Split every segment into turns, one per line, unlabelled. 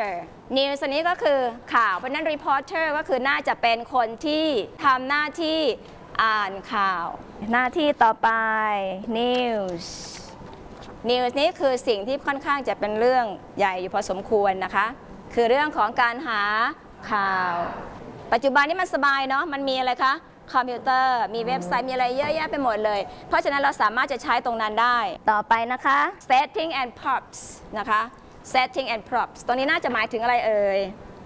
reporter news อันนี้ก็คือข่าวเพราะนั้น reporter ก็คือน่าจะเป็นคนที่ทำหน้าที่อ่านข่าวหน้าที่ต่อไป news นี่คือสิ่งที่ค่อนข้างจะเป็นเรื่องใหญ่อยู่พอสมควรนะคะคือเรื่องของการหาข่าวปัจจุบันนี้มันสบายเนาะมันมีอะไรคะคอมพิวเตอร์มีเว็บไซต์มีอะไรเยอะแยะไปหมดเลยเพราะฉะนั้นเราสามารถจะใช้ตรงนั้นได้ต่อไปนะคะ setting and props นะคะ setting and props ตรงนี้น่าจะหมายถึงอะไรเอ่ย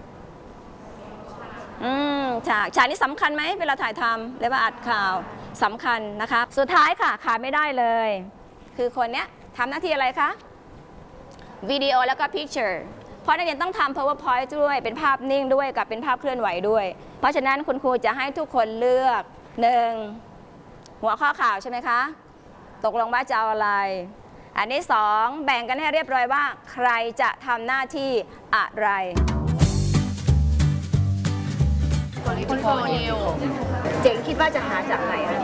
ฉากนี้สำคัญไหมเวลาถ่ายทำหรือว่าอัดข่าวสำคัญนะคะสุดท้ายค่ะขาดไม่ได้เลยคือคนเนี้ยทำหน้าที่อะไรคะวิดีโอแล้วก็ picture เพราะนักเรียนต้องทำ powerpoint ด้วยเป็นภาพนิ่งด้วยกับเป็นภาพเคลื่อนไหวด้วยเพราะฉะนั้นคุณครูจะให้ทุกคนเลือก1หัวข้อข่าวใช่ไหมคะตกลงว่าจะเอาอะไรอันที่2แบ่งกันให้เรียบร้อยว่าใครจะทำหน้าที่อะไร
political news
เจ๋งคิดว่าจะหาจากไหนคะ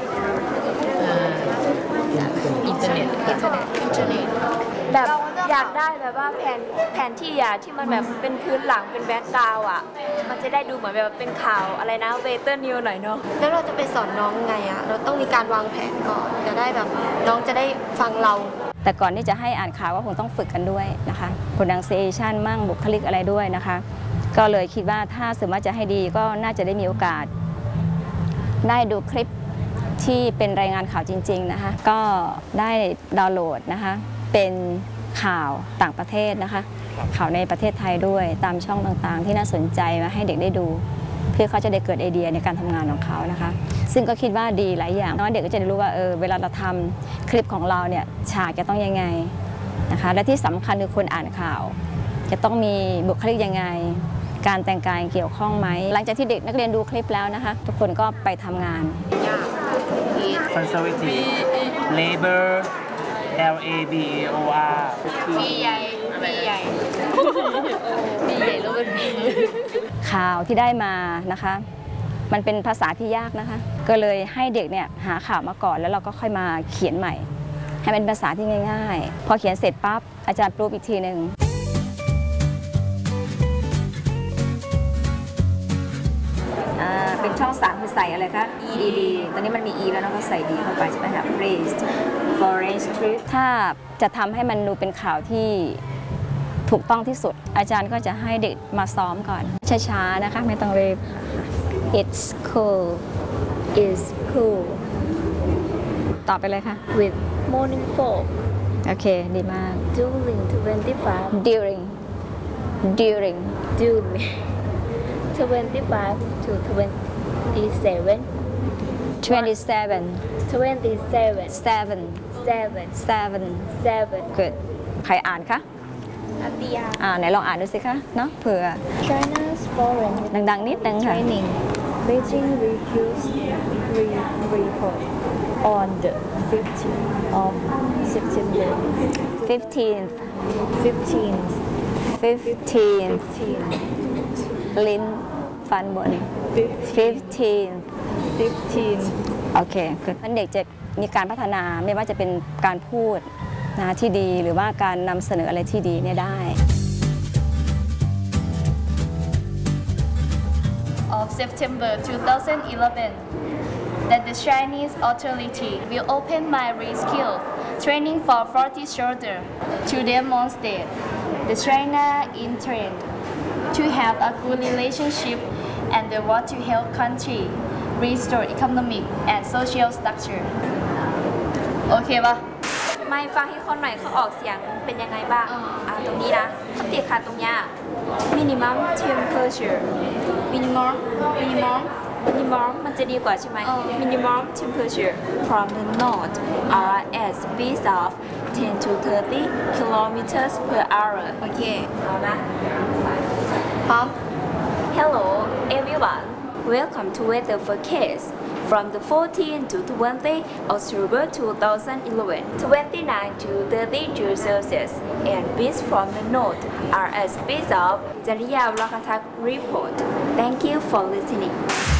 อินเทอร์เน็ต
แบบอยากได้แบบว่าแผนที่อะที่มันแบบเป็นพื้นหลังเป็นแบ็คกราวด์อะมันจะได้ดูเหมือนแบบเป็นข่าวอะไรนะเวเตอร์นิวหน่อยเนาะ
แล้วเราจะไปสอนน้องไงอะเราต้องมีการวางแผนก่อนจะได้แบบน้องจะได้ฟังเรา
แต่ก่อนที่จะให้อ่านข่าวก็คงต้องฝึกกันด้วยนะคะ pronunciation มั่งบุคลิกอะไรด้วยนะคะก็เลยคิดว่าถ้าสมมติจะให้ดีก็น่าจะได้มีโอกาสได้ดูคลิปที่เป็นรายงานข่าวจริงๆนะคะก็ได้ดาวน์โหลดนะคะเป็นข่าวต่างประเทศนะคะข่าวในประเทศไทยด้วยตามช่องต่างๆที่น่าสนใจมาให้เด็กได้ดูเพื่อเขาจะได้เกิดไอเดียในการทำงานของเขานะคะซึ่งก็คิดว่าดีหลายอย่างน้องเด็กก็จะได้รู้ว่าเวลาเราทำคลิปของเราเนี่ยฉากจะต้องยังไงนะคะและที่สำคัญคือคนอ่านข่าวจะต้องมีบุคลิกยังไงการแต่งกายเกี่ยวข้องไหมหลังจากที่เด็กนักเรียนดูคลิปแล้วนะคะทุกคนก็ไปทำงาน
conservative labor LABOR
มีใหญ่แล้วเป็น
ข่าวที่ได้มานะคะมันเป็นภาษาที่ยากนะคะก็เลยให้เด็กเนี่ยหาข่าวมาก่อนแล้วเราก็ค่อยมาเขียนใหม่ให้เป็นภาษาที่ง่ายๆพอเขียนเสร็จปั๊บอาจารย์ปรูฟอีกทีหนึ่งเป็นช่อง3คือใส่อะไรคะ ED ตอนนี้มันมี E แล้วเราก็ใส่ D เข้าไปใช่ไหมคะ Raised Forest Street ถ้าจะทำให้มันดูเป็นข่าวที่ถูกต้องที่สุดอาจารย์ก็จะให้เด็กมาซ้อมก่อนช้าๆนะคะไม่ต้องรีบ It's coolต่อไปเลยค่ะ
with morning fog
โอเคดีมาก
during 25
during
25 to 27
good ใครอ่านคะ
อัตยา
ไหนลองอ่านดูสิคะเนาะเผื่อ
China's foreign
ดังๆนิดนึงค่ะ
training Beijing refused report on the 15th of September
15th ลิ้นฟันบน 15 โอเคคือเด็กจะมีการพัฒนาไม่ว่าจะเป็นการพูดนะที่ดีหรือว่าการนำเสนออะไรที่ดีเนี่ยได้
of September 2011 that the Chinese authority will open my reskill training for 40 soldiers to demonstrate the China intent to have a good relationship and the want to help country restore economic and social structure โอเคปะ
ไม่ฟังให้คนหน่อยเขาออกเสียงเป็นยังไงบ้างตรงนี้นะคำติค่ะตรงนี้ minimum temperature minimum มันจะดีกว่าใช่ไหม minimum temperature from the north are at speed of 10 to 30 kilometers per hour โอเคเอานะพร้อม Hello everyone welcome to weather forecast from the 14 to 20 October 2011, 29 to 30 degrees Celsius, and winds from the north are at speeds of Jariya Rakatak report. Thank you for listening.